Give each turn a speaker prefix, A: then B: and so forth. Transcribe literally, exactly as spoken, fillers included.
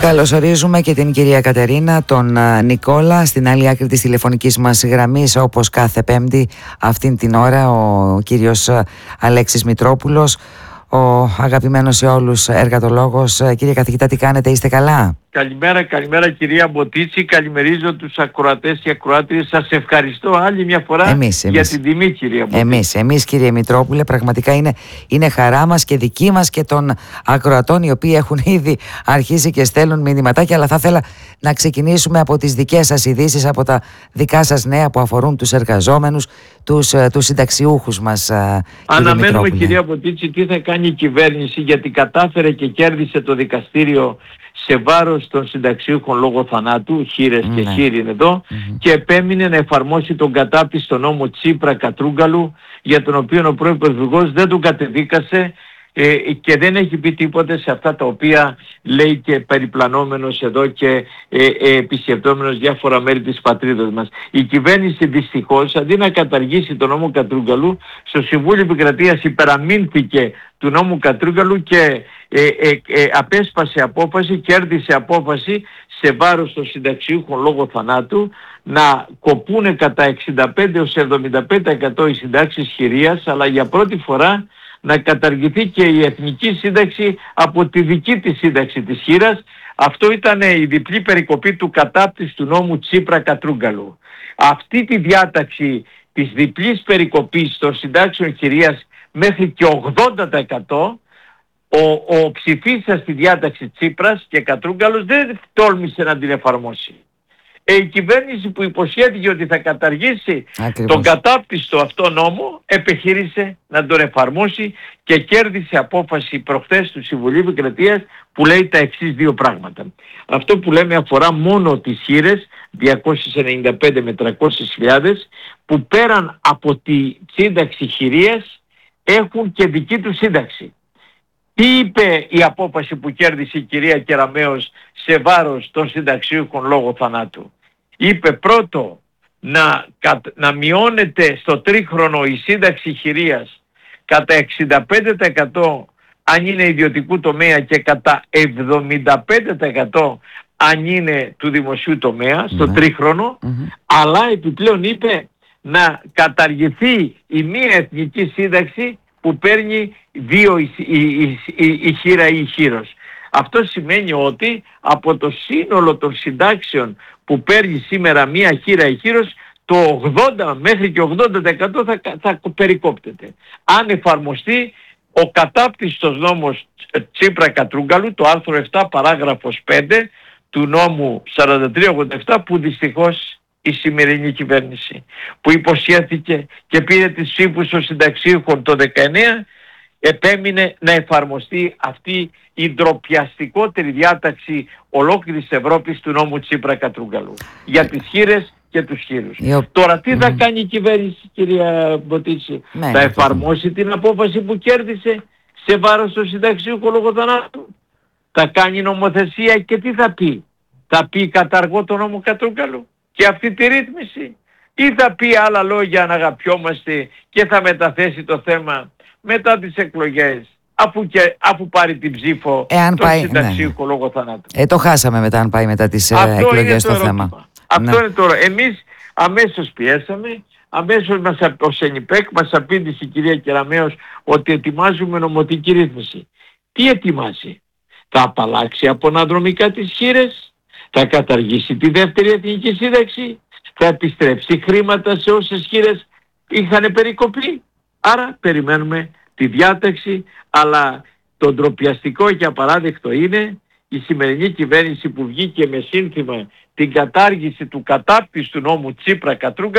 A: Καλωσορίζουμε και την κυρία Κατερίνα, τον Νικόλα, στην άλλη άκρη της τηλεφωνικής μας γραμμής, όπως κάθε Πέμπτη αυτήν την ώρα, ο κύριος Αλέξης Μητρόπουλος, ο αγαπημένος σε όλους εργατολόγος. Κύριε καθηγητά, τι κάνετε, είστε καλά?
B: Καλημέρα, καλημέρα κυρία Μποτίτσι, καλημερίζω τους ακροατές και ακροάτριες. Σας ευχαριστώ άλλη μια φορά
A: εμείς,
B: για
A: εμείς.
B: την τιμή, κυρία Μποτίτσι.
A: Εμείς, εμείς κύριε Μητρόπουλε, πραγματικά είναι, είναι χαρά μας και δική μας και των ακροατών, οι οποίοι έχουν ήδη αρχίσει και στέλνουν μηνυματάκια, αλλά θα ήθελα να ξεκινήσουμε από τις δικές σας ειδήσεις, από τα δικά σας νέα που αφορούν τους εργαζόμενους, τους, τους συνταξιούχους μας.
B: Αναμένουμε, κυρία Μποτίτσι, τι θα κάνει η κυβέρνηση, γιατί κατάφερε και κέρδισε το δικαστήριο σε βάρος των συνταξιούχων λόγω θανάτου, χείρες και
A: ναι.
B: χείρι είναι εδώ, mm-hmm. και επέμεινε να εφαρμόσει τον κατάπτυστο νόμο Τσίπρα Κατρούγκαλου, για τον οποίο ο πρώην Πρωθυπουργός δεν τον κατεδίκασε ε, και δεν έχει πει τίποτε σε αυτά τα οποία λέει και περιπλανόμενος εδώ και ε, ε, επισκεπτόμενος διάφορα μέρη της πατρίδας μας. Η κυβέρνηση δυστυχώς, αντί να καταργήσει τον νόμο Κατρούγκαλου, στο Συμβούλιο Επικρατείας υπεραμείνθηκε του νόμου Κατρούγκαλου και ε, ε, ε, απέσπασε απόφαση, κέρδισε απόφαση σε βάρος των συνταξιούχων λόγω θανάτου να κοπούνε κατά εξήντα πέντε έως εβδομήντα πέντε τοις εκατό οι συντάξεις χειρίας, αλλά για πρώτη φορά να καταργηθεί και η εθνική σύνταξη από τη δική της σύνταξη της χήρας. Αυτό ήταν η διπλή περικοπή του κατάπτυστου νόμου Τσίπρα Κατρούγκαλου. Αυτή τη διάταξη της διπλής περικοπής των συντάξεων χειρίας μέχρι και ογδόντα τοις εκατό ο, ο ψηφίσας στη διάταξη Τσίπρας και Κατρούγκαλος δεν τόλμησε να την εφαρμόσει. Ε, η κυβέρνηση που υποσχέθηκε ότι θα καταργήσει Ακριβώς. τον κατάπτυστο αυτό νόμο επιχείρησε να τον εφαρμόσει και κέρδισε απόφαση προχθές του Συμβουλίου Επικρατείας που λέει τα εξής δύο πράγματα. Αυτό που λέμε αφορά μόνο τις χήρες διακόσιες ενενήντα πέντε με τριακόσιες χιλιάδες που πέραν από τη σύνταξη χειρίας έχουν και δική του σύνταξη. Τι είπε η απόφαση που κέρδισε η κυρία Κεραμέως σε βάρος των συνταξιούχων λόγω θανάτου? Είπε πρώτο να, να μειώνεται στο τρίχρονο η σύνταξη χειρίας κατά εξήντα πέντε τοις εκατό αν είναι ιδιωτικού τομέα και κατά εβδομήντα πέντε τοις εκατό αν είναι του δημοσίου τομέα στο mm-hmm. τρίχρονο, mm-hmm. αλλά επιπλέον είπε να καταργηθεί η μία εθνική σύνταξη που παίρνει δύο η, η, η, η, η χείρα ή η χείρος. Αυτό σημαίνει ότι από το σύνολο των συντάξεων που παίρνει σήμερα μία χείρα ή χείρος, το ογδόντα μέχρι και ογδόντα τοις εκατό θα, θα περικόπτεται. Αν εφαρμοστεί ο κατάπτυστος νόμος Τσίπρα Κατρούγκαλου, το άρθρο επτά παράγραφος πέντε του νόμου σαράντα τρία ογδόντα επτά, που δυστυχώς η σημερινή κυβέρνηση που υποσχέθηκε και πήρε τις ψήφους των συνταξίουχων το δεκαεννέα επέμεινε να εφαρμοστεί αυτή η ντροπιαστικότερη διάταξη ολόκληρης Ευρώπης του νόμου Τσίπρα Κατρούγκαλου για τις χήρες και τους χείρους. Ο... Τώρα τι mm. θα κάνει η κυβέρνηση, κυρία Μποτίτσι?
A: Ναι,
B: θα εφαρμόσει την απόφαση που κέρδισε σε βάρος των συνταξίουχων λόγω θανάτου? Θα κάνει νομοθεσία και τι θα πει? Θα πει καταργώ τον νόμο Κατρούγκαλου και αυτή τη ρύθμιση, ή θα πει άλλα λόγια να αγαπιόμαστε και θα μεταθέσει το θέμα μετά τις εκλογές αφού, και, αφού πάρει την ψήφο
A: Εάν
B: τον
A: πάει,
B: συνταξίουχο
A: ναι.
B: λόγω θανάτου?
A: Ε, το χάσαμε μετά αν πάει μετά τις
B: Αυτό
A: εκλογές το,
B: το
A: θέμα.
B: Αυτό
A: ναι.
B: είναι τώρα. Εμείς αμέσως πιέσαμε, αμέσως μας, ο ΣΕΝΙΠΕΚ μας απήντησε η κυρία Κεραμέως ότι ετοιμάζουμε νομοτική ρύθμιση. Τι ετοιμάζει? Θα απαλλάξει από αναδρομικά τις χήρες, θα καταργήσει τη δεύτερη εθνική σύνταξη, θα επιστρέψει χρήματα σε όσες χήρες είχαν περικοπεί. Άρα περιμένουμε τη διάταξη, αλλά το ντροπιαστικό και απαράδεκτο είναι η σημερινή κυβέρνηση που βγήκε με σύνθημα την κατάργηση του κατάπτυστου νόμου Τσίπρα Κατρούγκαλου